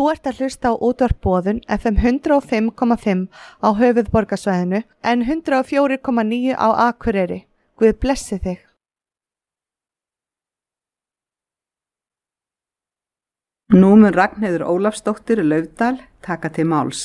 Þú ert að hlusta á útvarp Boðun FM 105,5 á höfuðborgarsvæðinu en 104,9 á Akureyri. Guð blessi þig. Nú mun Ragnheiður Ólafsdóttir Laufdal taka til máls.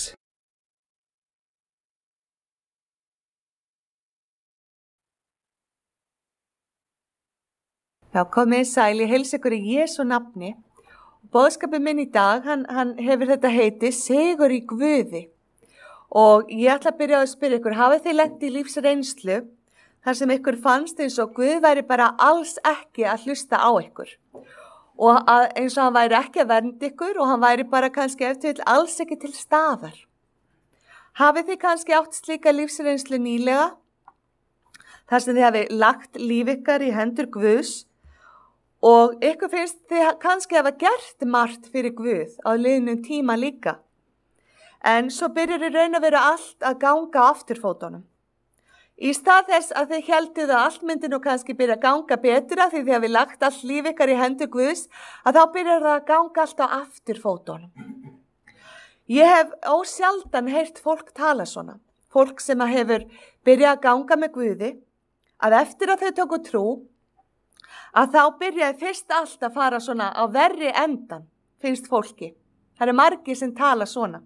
Já, komið sæl, ég heilsa ykkur í Jesú nafni. Boðskapur minn í dag, hann hefur þetta heiti Sigur í Guði. Og ég ætla að byrja að spyrja ykkur, hafið þið lent í lífsreynslu þar sem ykkur fannst eins og Guð væri bara alls ekki að hlusta á ykkur? Og eins og hann væri ekki að vernda ykkur og hann væri bara kannski eftir alls ekki til staðar. Hafið þið kannski átt slíka lífsreynslu nýlega? Þar sem þið hafið lagt líf ykkar í hendur Guðs og ykkur finnst þið kannski hafa gert margt fyrir Guð á liðnum tíma líka. En svo byrjar í raun að vera allt að ganga á afturfótunum. Í stað þess að þið hélduð að allt myndi nú kannski byrja að ganga betur af því þið hafið lagt allt líf ykkar í hendur Guðs, að þá byrjar það að ganga allt á afturfótunum. Ég hef ósjaldan heyrt fólk tala svona. Fólk sem hefur byrjað að ganga með Guði, að eftir að þau tóku trú, að þá byrjaði fyrst allt að fara svona á verri endan, finnst fólki. Það margir sem tala svona.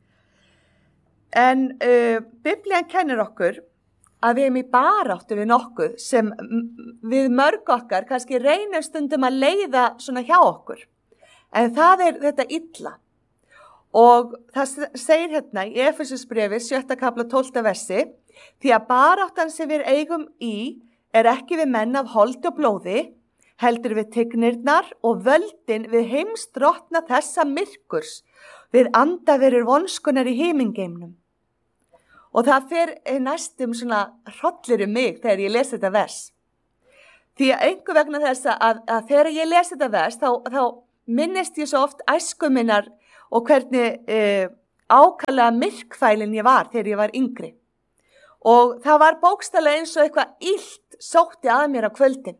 En Biblían kennir okkur að við erum í baráttu við nokkuð sem við mörg okkar kannski reynum stundum að leiða svona hjá okkur. En það þetta illa. Og það segir hérna í Efesusbrefi 7. kafla 12. versi, því að baráttan sem við eigum í ekki við menn af holdi og blóði, heldur við tignirnar og völdin við heimsdrottna þessa myrkurs, við andaverur vonskunar í himingeimnum. Og það fer næstum svona hrollir mig þegar ég les þetta vers. Því að einhver vegna þess að þegar ég les þetta vers, þá minnist ég svo oft æsku minnar og hvernig ákaflega myrkfælin ég var þegar ég var yngri. Og það var bókstaflega eins og eitthvað illt sótti að mér á kvöldin.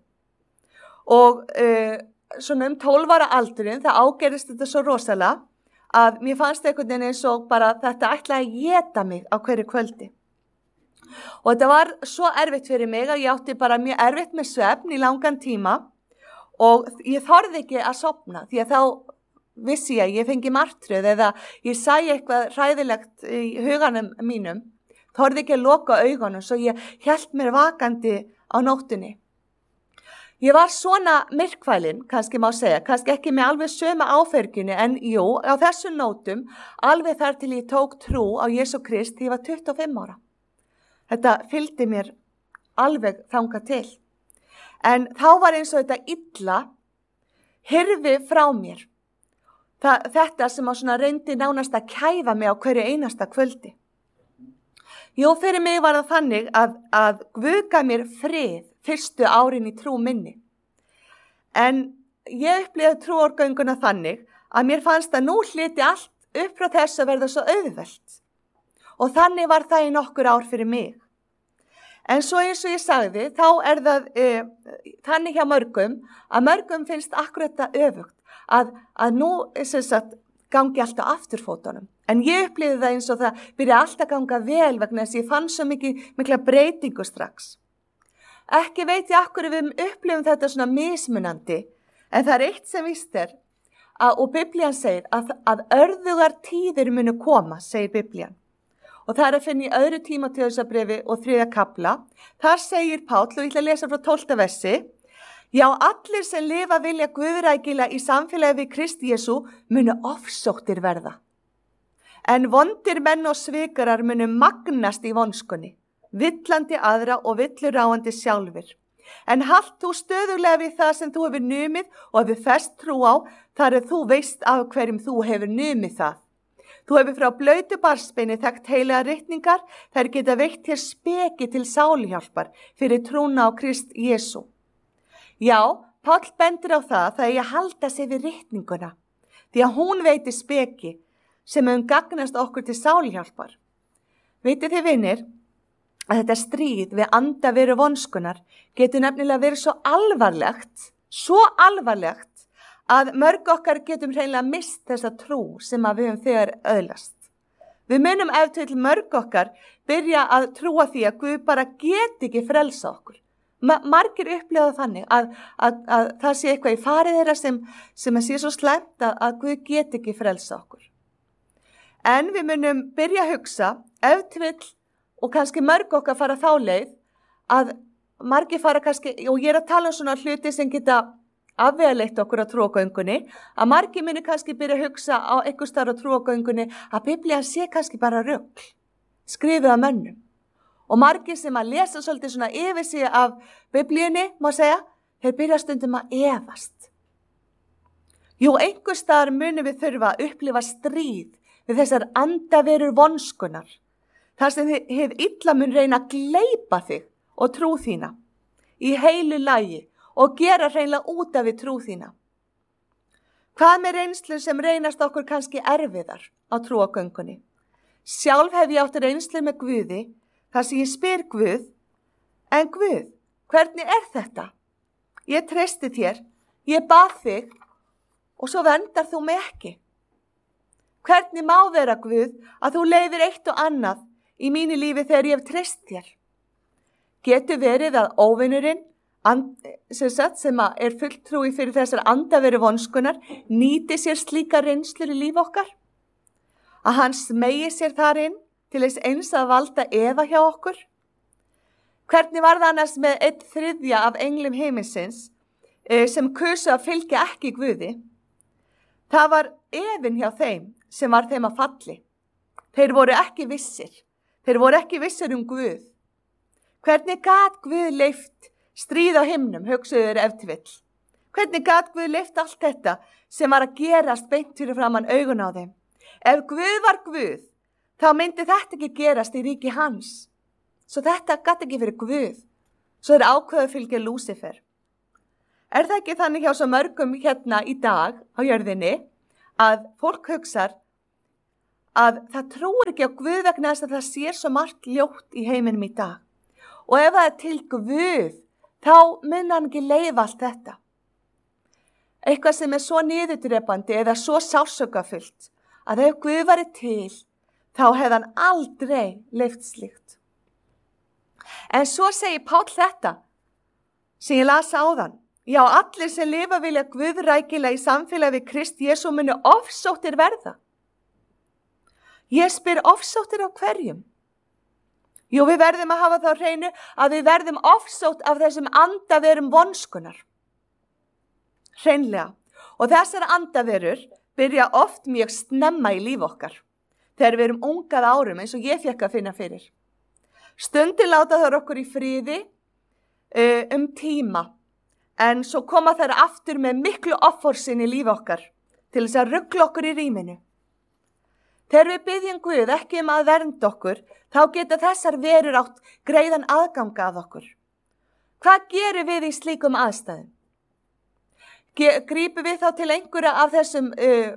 Og svona 12 ára aldurinn, það ágerist þetta svo rosalega að mér fannst einhvern veginn eins og bara þetta ætlaði að éta mig á hverju kvöldi. Og þetta var svo erfitt fyrir mig að ég átti bara mjög erfitt með svefn í langan tíma og ég þorði ekki að sofna því að þá vissi ég fengi martröð eða ég sæi eitthvað hræðilegt í huganum mínum. Þorði ekki að loka augunum svo ég hélt mér vakandi á nóttunni. Ég var svona myrkfælin, kannski má segja, kannski ekki með alveg sömu áferginu en jú, á þessum nótum, alveg þar til ég tók trú á Jesú Krist því ég var 25 ára. Þetta fylgdi mér alveg þangað til. En þá var eins og þetta illa hyrfi frá mér. Þetta sem á svona reyndi nánast að kæfa mig á hverju einasta kvöldi. Jú, fyrir mig var það þannig að Guð gaf mér frið fyrstu árin í trú minni. En ég upplifði trúargönguna þannig að mér fannst að nú hlyti allt upp frá þess að verða svo auðvelt. Og þannig var það í nokkur ár fyrir mig. En svo eins og ég sagði, þá það þannig hjá mörgum finnst akkurat það öfugt. Að nú gangi alltaf afturfótunum. En ég upplifði það eins og það byrja alltaf að ganga vel vegna þess að ég fann svo mikla breytingu strax. Ekki veit ég akkur við upplifum þetta svona mismunandi, en það eitt sem víst og Biblían segir að örðugar tíðir munu koma, segir Biblían. Og það að finna í 2. Tímóteusarbrefi og 3. kafla. Þar segir Páll, og ég ætla að lesa frá 12. versi, já, allir sem lifa vilja guðrækilega í samfélagi við Krist Jesú munu ofsóttir verða. En vondir menn og svikarar munu magnast í vonskunni, villandi aðra og villuráandi sjálfur. En halt þú stöðuglega við það sem þú hefur numið og hefur fest trú á, þar þú veist af hverjum þú hefur numið það. Þú hefur frá blautu barnsbeini þekkt heilaga ritningar, þær geta veitt þér speki til sáluhjálpar fyrir trúna á Krist Jesú. Já, Páll bendir á það að ég halda sig við ritninguna, því að hún veitir speki sem gagnast okkur til sáluhjálpar. Vitið þið vinir, að þetta stríð við andaveru vonskunar getur nefnilega verið svo alvarlegt að mörg okkar getum hreinlega mist þessa trú sem að við höfum þegar öðlast. Við munum ef til mörg okkar byrja að trúa því að Guð bara get ekki frelsa okkur. Margir upplifa þannig að það sé eitthvað í farið þeirra sem að sé svo slæmt að Guð get ekki frelsa okkur. En við munum byrja að hugsa ef til og kannski mörg okkar fara þá leið að margir fara kannski, og ég að tala svona hluti sem geta afvegaleitt okkur á trúargöngunni, að margir muni kannski byrja að hugsa á einhver staðar á trúargöngunni að Biblían sé kannski bara rugl, skrifið af mönnum. Og margir sem að lesa svolítið svona yfir sig af Biblíunni, má segja, þeir byrja stundum að efast. Jú, einhver staðar munum við þurfa að upplifa stríð við þessar andaverur vonskunar, þar sem hið illa mun reyna að gleypa þig og trú þína í heilu lagi og gera hreinlega út af við trú þína. Hvað með reynslu sem reynast okkur kannski erfiðar á trúargöngunni? Sjálf hef ég átt reynslu með Guði, þar sem ég spyr Guð, en Guð, hvernig er þetta? Ég treysti þér, ég bað þig og svo verndar þú mig ekki. Hvernig má vera Guð að þú leyfir eitt og annað í mínu lífi þegar ég hef treyst þér? Getur verið að óvinurinn sem er fulltrúi fyrir þessar andaveru vonskunar nýti sér slíka reynslur í líf okkar? Að hann smegi sér þar inn til þess eins að valda efa hjá okkur? Hvernig var það annars með 1/3 af englum heiminsins sem kusu að fylgja ekki Guði? Það var efinn hjá þeim sem var þeim að falli. Þeir voru ekki vissir. Þeir voru ekki vissir Guð. Hvernig gat Guð leyft stríð á himnum, hugsuðu þeir ef til vill? Hvernig gat Guð leyft allt þetta sem var að gerast beint fyrir framan augun á þeim? Ef Guð var Guð, þá myndi þetta ekki gerast í ríki hans. Svo þetta gat ekki fyrir Guð. Svo þeir ákveðu að fylgja Lúsifer. Er það ekki þannig hjá svo mörgum hérna í dag á jörðinni að fólk hugsar að það trúir ekki á Guð vegna þess að það sér svo margt ljótt í heiminum í dag. Og ef það er til Guð, þá mun hann ekki leyfa allt þetta. Eitthvað sem er svo niðurdrepandi eða svo sársaukafullt að ef Guð væri til, þá hefði hann aldrei leyft slíkt. En svo segir Páll þetta, sem ég las áðan. Já, allir sem lifa vilja Guð rækilega í samfélagi við Krist Jesú munu ofsóttir verða. Ég spyr ofsóttir á hverjum? Jú, við verðum að hafa þá hreinu að við verðum ofsótt af þessum andaverum vonskunar. Hreinlega. Og þessar andaverur byrja oft mjög snemma í líf okkar. Þegar við erum ungað árum eins og ég fékk að finna fyrir. Stundin láta þær okkur í friði tíma. En svo koma þær aftur með miklu offorsin í líf okkar til þess að rugla okkur í rýminu. Þegar við biðjum Guð ekki að vernda okkur, þá geta þessar verur átt greiðan aðganga að okkur. Hvað gerum við í slíkum aðstæðum? Grípum við þá til einhverja af þessum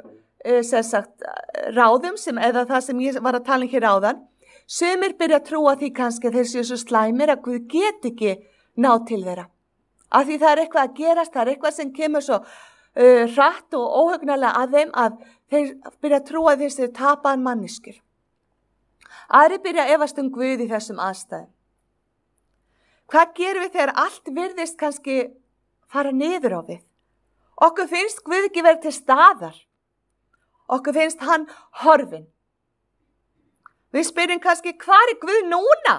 ráðum eða það sem ég var að tala hér áðan? Sumir byrja að trúa því kannski að þeir séu svo slæmir að Guð get ekki ná til þeirra. Af því það er eitthvað að gerast, það er eitthvað sem kemur svo hratt og óhugnarlega að þeim að þeir byrja að trúa því sem tapaðan manneskjur. Aðri byrja að efast Guð í þessum aðstæðum. Hvað gerum við þegar allt virðist kannski fara niður á við? Okkur finnst Guð ekki verið til staðar. Okkur finnst hann horfinn. Við spyrjum kannski, hvar er Guð núna?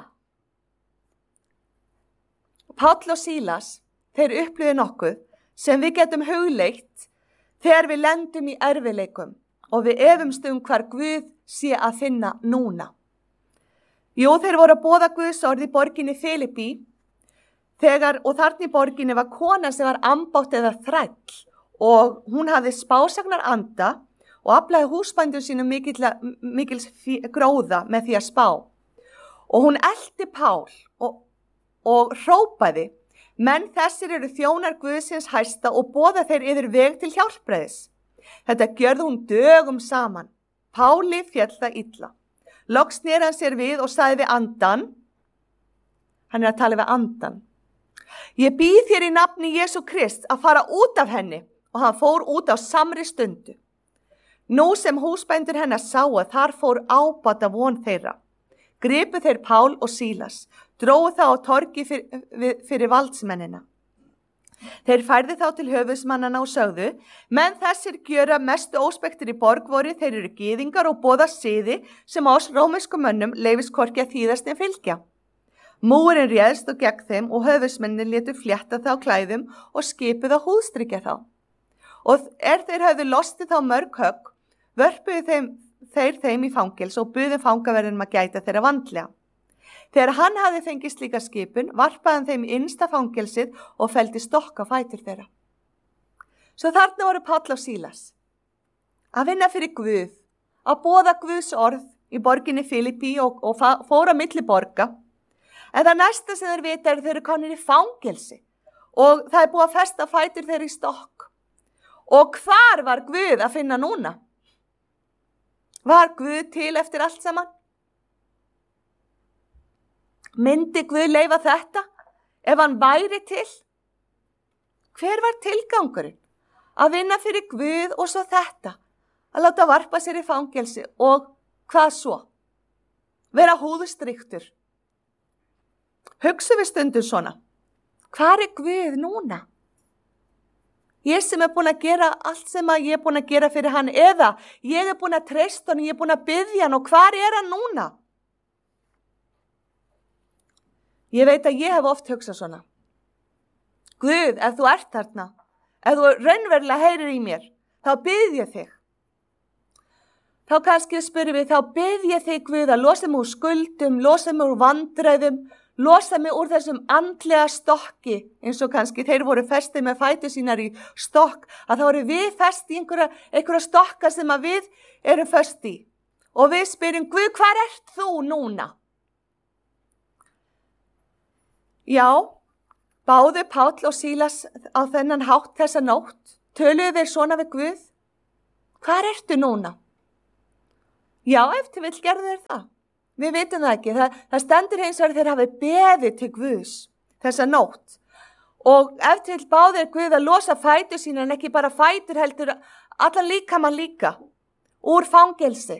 Páll og Sílas, þeir upplifðu nokkuð sem við getum hugleitt þegar við lendum í erfiðleikum og við efumst hvar Guð sé að finna núna. Jú, þeir voru að boða Guðs orð í borginni Filipí og þarna í borginni var kona sem var ambátt eða þræll og hún hafði spásagnar anda og aflaði húsbændum sínum mikils gróða með því að spá. Og hún elti Pál og hrópaði, menn þessir eru þjónar Guðsins hæsta og boða þeir yfir veg til hjálpræðis. Þetta gjörði hún dögum saman. Páli féll það illa. Loks sneri hann sér við og sagði við andan, hann er að tala við andan, ég býð þér í nafni Jesú Krist að fara út af henni og hann fór út á samri stundu. Nú sem húsbændur hennar sáu þar fór ábata von þeirra. Gripu þeir Pál og Sílas, drógu þá á torgi fyrir valdsmennina. Þeir færðu þá til höfuðsmannana og sögðu, menn þessir gjöra mestu óspektir í borg voru, þeir eru gyðingar og boða siði sem ás rómverskum mönnum leyfist hvorki að þýðast en fylgja. Múurinn réðst og gegn þeim og höfuðsmennin létu flétta þá klæðum og skipuð að húðstrykja þá. Og þeir höfðu lostið þá mörg högg, vörpuðu þeim í fangels og buðu fangaverðinum að gæta þeirra vandlega. Þegar hann hafði fengið slíka skipun, varpaði hann þeim í innsta fangelsið og felldi stokk á fætur þeirra. Svo þarna voru Páll og Sílas að vinna fyrir Guð, að boða Guðs orð í borginni Filippi og fóra milli borga. En það næsta sem þeir vita þeir eru komnir í fangelsi og það búið að festa fætur þeirra í stokk. Og hvar var Guð að finna núna? Var Guð til eftir allt saman? Myndi Guð leyfa þetta ef hann væri til? Hver var tilgangurinn? Að vinna fyrir Guð og svo þetta, að láta varpa sér í fangelsi og hvað svo? Vera húðstryktur. Hugsum við stundum svona, hvar er Guð núna? Ég sem búin að gera allt sem ég búin að gera fyrir hann, eða ég búin að treysta hann, ég búin að biðja hann og hvar er hann núna? Ég veit að ég hef oft hugsað svona. Guð, ef þú ert þarna, ef þú raunverulega heyrir í mér, þá bið ég þig. Þá kannski spyrum við, þá bið ég þig Guð að losa mig úr skuldum, losa mig úr vandræðum, losa mig úr þessum andlega stokki, eins og kannski þeir voru festið með fætur sínar í stokk, að þá eru við fest í einhverja stokka sem að við erum fest í. Og við spyrjum, Guð, hvar ert þú núna? Já, báðu Páll og Sílas á þennan hátt þessa nótt, töluðu þeir svona við Guð. Hvar ertu núna? Já, eftir vill gerðu þeir það. Við vitum það ekki. Það stendur hins vegar þeir hafi beðið til Guðs þessa nótt. Og eftir vill báðu þeir Guð að losa fætur sína, en ekki bara fætur heldur allan líkamann líka, úr fangelsi.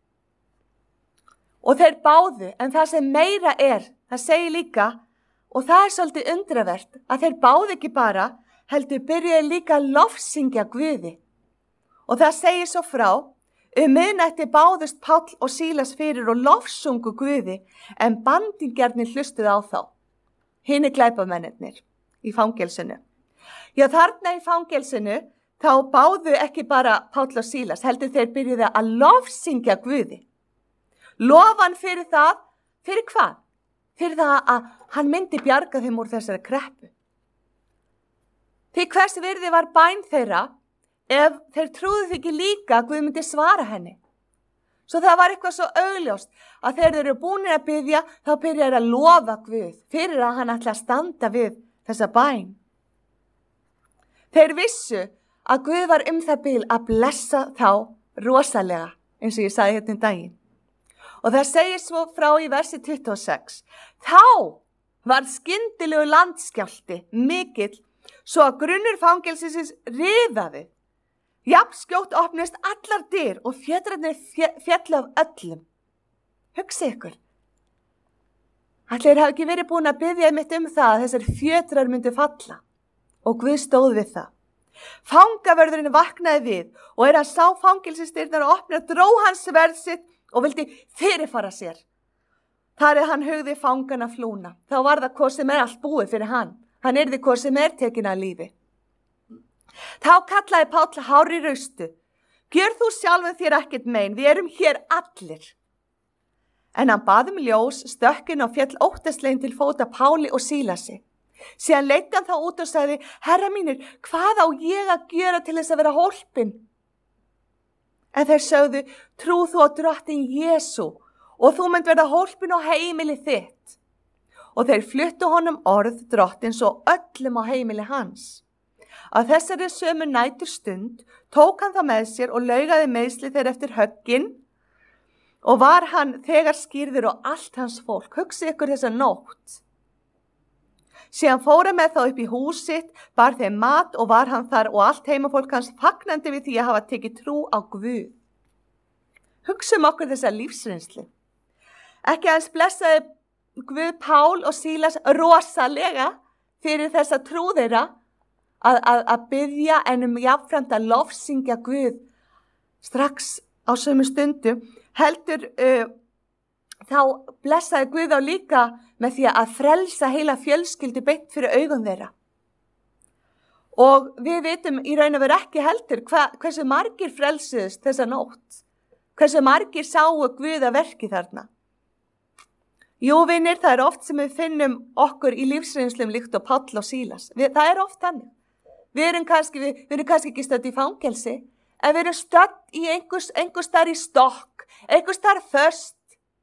Og þeir báðu, en það sem meira það segir líka, og það svolítið undravert að þeir báðu ekki bara, heldur byrjuði líka að lofsyngja Guði. Og það segir svo frá, miðnætti báðust Páll og Sílas fyrir og lofsungu Guði, en bandingjarnir hlustuðu á þá. Hinir glæpamennirnir í fangelsinu. Já, þarna í fangelsinu, þá báðu ekki bara Páll og Sílas, heldur þeir byrjuði að lofsyngja Guði. Lofan fyrir það, fyrir hvað? Fyrir það að hann myndi bjarga þeim úr þessari kreppu. Því hvers virði var bæn þeirra ef þeir trúðu því ekki líka að Guð myndi svara henni. Svo það var eitthvað svo augljóst að þegar þeir eru búinir að biðja, þá byrjar að lofa Guð fyrir að hann ætla að standa við þessa bæn. Þeir vissu að Guð var það bil að blessa þá rosalega, eins og ég sagði hérna daginn. Og það segir svo frá í versi 26. Þá var skyndilegur landskjálfti mikill, svo að grunnur fangelsisins riðaði. Jafn skjótt opnust allar dyr og fjötrarnir fjallu af öllum. Hugsið ykkur. Allir hafi ekki verið búin að biðja mitt það að þessar fjötrar myndu falla. Og Guð stóð við það. Fangavörðurinn vaknaði við og hann sá fangelsisdyrnar og opna, dró hans sverð sitt og vildi fyrirfara sér. Þar hann hugði fangana flúna. Þá var það hvað sem allt búið fyrir hann. Hann yrði hvað sem tekin að lífi. Þá kallaði Páll hárri raustu. Gjör þú sjálfum þér ekkert mein, við erum hér allir. En hann bað ljós, stökkin og féll óttaslegin til fóta Páli og Sílasi. Síðan leiddi hann þá út og sagði, herra mínir, hvað á ég að gera til þess að vera hólpin? En þeir sögðu, trú þú á drottin Jesú og þú munt verða hólpin á heimili þitt. Og þeir fluttu honum orð drottins og öllum á heimili hans. Að þessari sömu nætur stund tók hann það með sér og laugaði meiðsli þeir eftir höggin og var hann þegar skýrður og allt hans fólk. Hugsið ykkur þessa nótt. Síðan fóra með þá upp í hús sitt, bar þeim mat og var hann þar og allt heimafólk hans fagnandi við því að hafa tekið trú á Guð. Hugsum okkur þessa lífsreynslu. Ekki aðeins blessaði Guð Pál og Sílas rosalega fyrir þessa trú þeirra að biðja en jafnframt að lofsyngja Guð strax á sömu stundu, heldur þá blessaði Guð á líka með því að frelsa heila fjölskyldu beint fyrir augum þeirra. Og við vitum í raun og veru ekki heldur hversu margir frelsuðust þessa nótt, hversu margir sáu Guð að verki þarna. Jú, vinir, það er oft sem við finnum okkur í lífsreynslum líkt og Páll og Sílas. Það er oft þannig. Við erum kannski ekki stödd í fangelsi, en við erum stödd í einhvers staðar í stokk, einhvers staðar föst.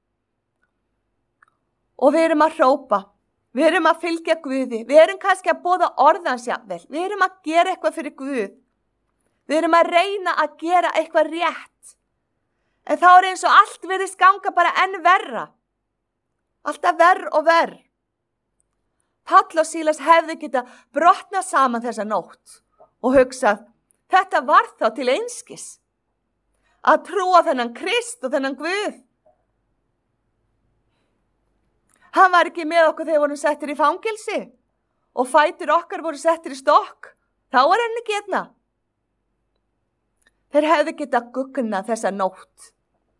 Og við erum að hrópa, við erum að fylgja Guði, við erum kannski að boða orðans jafnvel, við erum að gera eitthvað fyrir Guð. Við erum að reyna að gera eitthvað rétt. En þá er eins og allt virðist ganga bara enn verra. Alltaf verr og verr. Páll og Sílas hefðu geta brotnað saman þessa nótt og hugsað, þetta var þá til einskis. Að trúa þennan Krist og þennan Guð. Hann var ekki með okkur þegar vorum settir í fangelsi og fætur okkar voru settir í stokk. Þá var henni getna. Þeir hefðu geta guggna þessa nótt.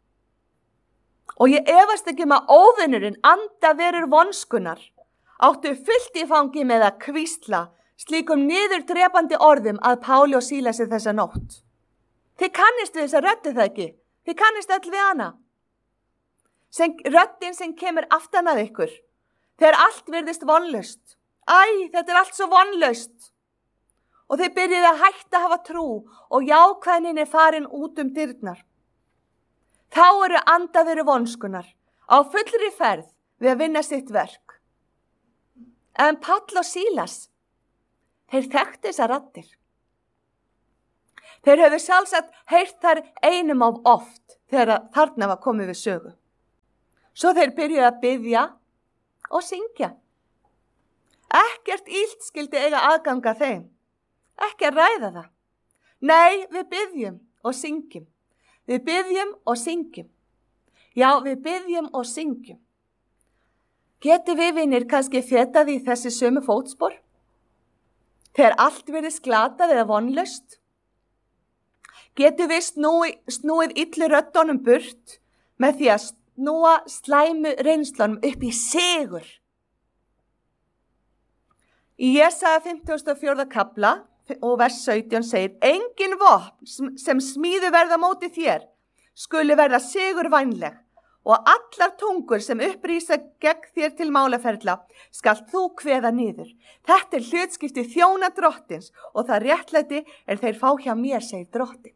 Og ég efast ekki að óvinurinn andaverur vonskunar áttu fullt í fangi með að hvísla slíkum niðurdrepandi orðum að Páli og Sílasi þessa nótt. Þið kannist við þessa röddu það ekki. Þið kannist öll við hana. Röddin sem kemur aftan að ykkur. Þegar allt virðist vonlaust. Æ, þetta er allt svo vonlaust. Og þeir byrjuðu að hætta að hafa trú og jákvæðnin er farin út dyrnar. Þá eru andaveru vonskunar á fullri ferð við að vinna sitt verk. En Páll og Sílas, þeir þekktu þessar raddir. Þeir höfðu sjálfsagt heyrt þar einum of oft þegar þarna var komið við sögu. Svo þeir byrjuðu að biðja og syngja. Ekkert illt skildi eiga aðganga þeim. Ekki að ræða það. Nei, við biðjum og syngjum. Við biðjum og syngjum. Já, við biðjum og syngjum. Getum við vinir kannski fetað í þessi sömu fótspor? Þegar allt verið glatað eða vonlaust? Getum við snúið illu röddunum burt með því að snúa slæmu reynslunum upp í sigur? Í Jesaja 54. kafla og vers 17 segir, engin vopn sem smíðu verða móti þér skuli verða sigurvænleg og allar tungur sem upprýsa gegn þér til málaferla skalt þú kveða niður. Þetta er hlutskipti þjóna drottins og það réttlæti er þeir fá hjá mér, segir drottin.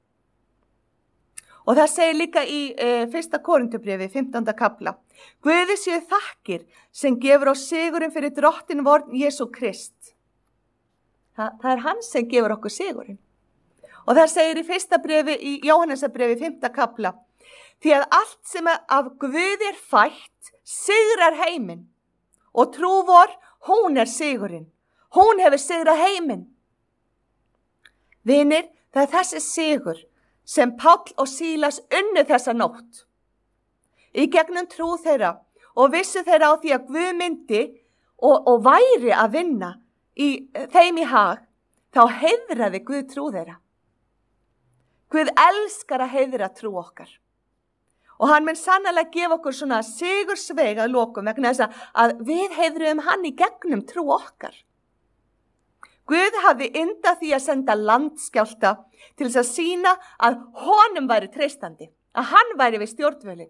Og það segir líka í 1. Korintubréfi, 15. kafla. Guði séu þakkir sem gefur á sigurinn fyrir drottin vorn Jesú Krist. Það er hann sem gefur okkur sigurinn. Og það segir í 1. bréfi, í Jóhannesarbréfi, 5. kafla. Því að allt sem af Guði er fætt sigrar heiminn. Og trú vor, hún er sigurinn. Hún hefur sigrað heiminn. Vinir, það er þessi sigur sem Páll og Sílas unnu þessa nótt. Í gegnum trú þeirra og vissu þeirra á því að Guð myndi og væri að vinna þeim í hag, þá heiðraði Guð trú þeirra. Guð elskar að heiðra trú okkar. Og hann mun sannarlega gefa okkur svona sigursveig að lokum vegna þess að við heiðruðum hann í gegnum trú okkar. Guð hafði yndað því að senda landskjálfta til þess að sýna að honum væri treystandi, að hann væri við stjórnvölin.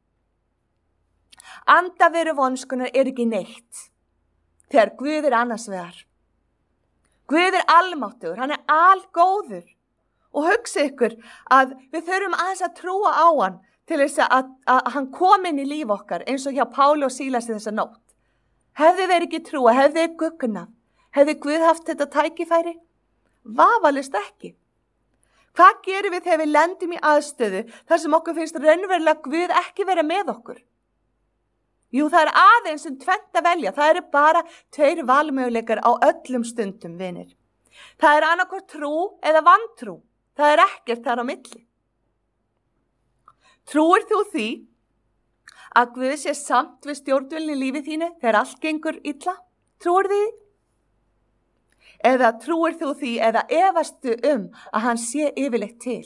Andaveru vonskunar er ekki neitt þegar Guð er annars vegar. Guð er almáttugur, hann er algóður. Og hugsa ykkur að við þurfum aðeins að trúa á hann til þess að hann kom inn í líf okkar eins og hjá Páli og Sílasi þessa nótt. Hefði þeir ekki trúa, hefði þeir guggna, hefði Guð haft þetta tækifæri? Vafalaust ekki. Hvað gerum við þegar við lendum í aðstöðu þar sem okkur finnst raunverulega Guð ekki vera með okkur? Jú, það aðeins tvennt að velja. Það eru bara 2 valmöguleikar á öllum stundum, vinir. Það annarkvort trú eða vantrú. Það ekkert þar á milli. Trúir þú því að Guð sé samt við stjórnvölinn í lífi þínu þegar allt gengur illa? Trúir því? Eða trúir þú því eða efastu að hann sé yfirleitt til?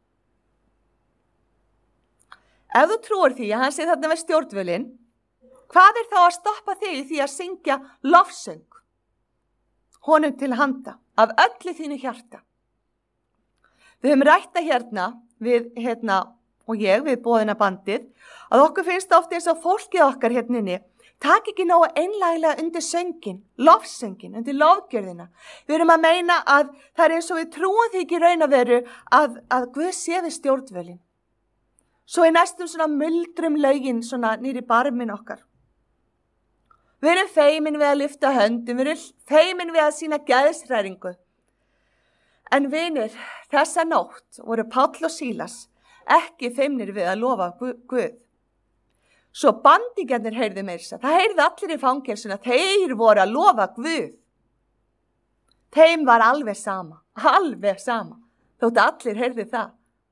Ef þú trúir því að hann sé þarna við stjórnvölinn, hvað þá að stoppa þig í því að syngja lofsöng honum til handa af öllu þínu hjarta? Við höfum rætt hérna við við boðinabandið að okkur finnst ofta eins og fólkið okkar hérna inni takk ekki nógu einlæglega undir söngin, lofsöngin, undir lofgjörðina. Við erum að meina að það eins og við trúum því ekki raun að veru að Guð sé við stjórnvölinn. Svo næstum svona muldrum lögin svona nýri barminn okkar. Við erum feimin við að lyfta höndum, við erum feimin við að sýna geðshræringu. En vinir, þessa nótt voru Páll og Sílas ekki feimnir við að lofa Guð. Svo bandingjarnir heyrðu meira, það heyrðu allir í fangelsuna, þeir voru að lofa Guð. Þeim var alveg sama, þótt allir heyrðu það.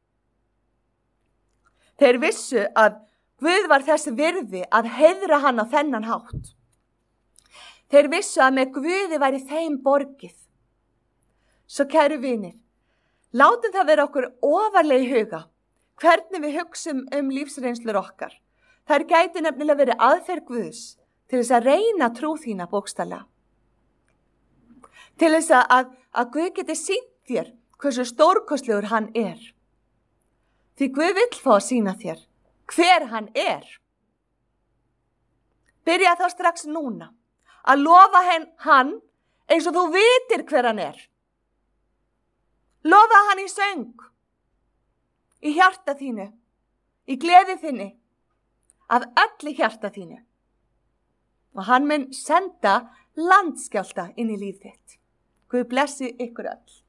Þeir vissu að Guð var þess virði að heiðra hann á þennan hátt. Þeir vissu að með Guði væri þeim borgið. Svo kæru vinir, látum það vera okkur ofarlega í huga hvernig við hugsum lífsreynslur okkar. Þær gæti nefnilega verið aðferð Guðs til þess að reyna trú þína bókstaflega. Til þess að Guð geti sýnt þér hversu stórkostlegur hann er. Því Guð vill fá að sýna þér hver hann er. Byrja þá strax núna að lofa hann eins og þú vitir hver hann er. Lofa hann í söng, í hjarta þínu, í gleði þinni, af öllu hjarta þínu. Og hann mun senda landskjálfta inn í líf þitt. Guð blessi ykkur öll.